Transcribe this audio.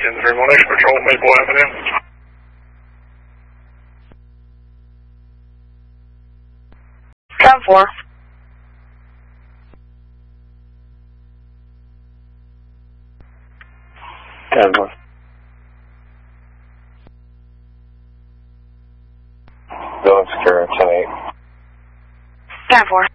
1031X Patrol, Maple Avenue. 10-4. Zone secure, 10-8. 10-4.